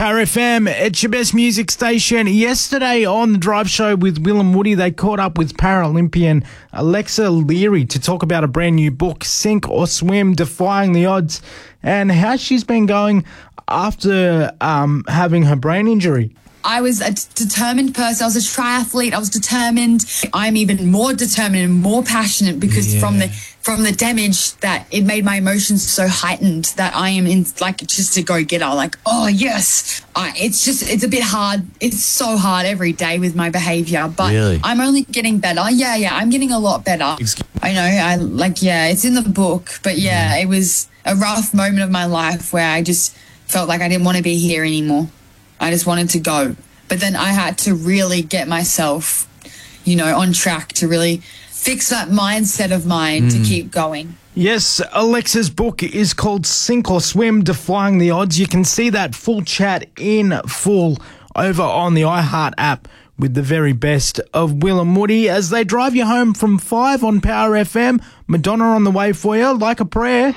Power FM, it's your best music station. Yesterday on the Drive Show with Will and Woody, they caught up with Paralympian Alexa Leary to talk about a brand new book, Sink or Swim, Defying the Odds, and how she's been going after having her brain injury. I was a determined person. I was a triathlete. I was determined. I'm even more determined and more passionate because from the damage that it made my emotions so heightened that I am in just a go-getter. Like, oh yes. It's a bit hard. It's so hard every day with my behavior, but Really? I'm only getting better. Yeah. I'm getting a lot better. I know. It's in the book, but it was a rough moment of my life where I just felt like I didn't want to be here anymore. I just wanted to go. But then I had to really get myself, on track to really fix that mindset of mine to keep going. Yes, Alexa's book is called Sink or Swim, Defying the Odds. You can see that full chat in full over on the iHeart app with the very best of Will and Woody as they drive you home from 5 on Power FM. Madonna on the way for you, like a prayer.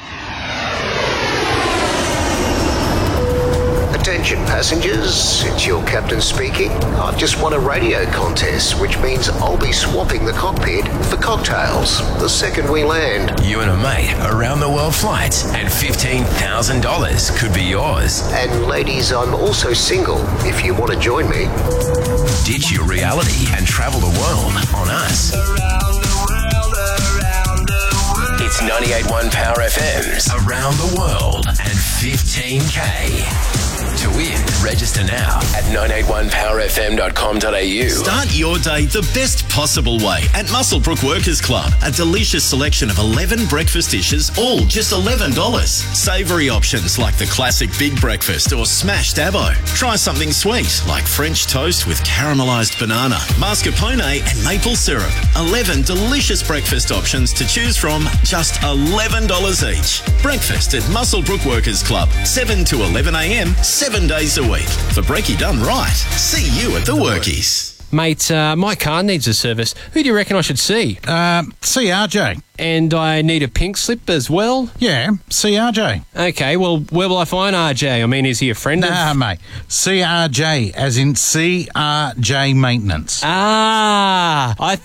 Attention passengers, it's your captain speaking. I've just won a radio contest, which means I'll be swapping the cockpit for cocktails the second we land. You and a mate around the world flights and $15,000 could be yours. And ladies, I'm also single if you want to join me. Ditch your reality and travel the world on us. It's 98.1 Power FM's Around the World and 15K. To win, register now at 981powerfm.com.au. Start your day the best possible way at Muswellbrook Workers Club. A delicious selection of 11 breakfast dishes, all just $11. Savoury options like the classic big breakfast or smashed avo. Try something sweet like French toast with caramelised banana, mascarpone and maple syrup. 11 delicious breakfast options to choose from, just $11 each. Breakfast at Muswellbrook Workers Club, 7 to 11 a.m, 7 days a week. For brekkie done right, see you at the Workies. Mate, my car needs a service. Who do you reckon I should see? See RJ. And I need a pink slip as well? Yeah, see RJ. Okay, well, where will I find RJ? I mean, is he a friend Nah, mate. CRJ, as in CRJ Maintenance. I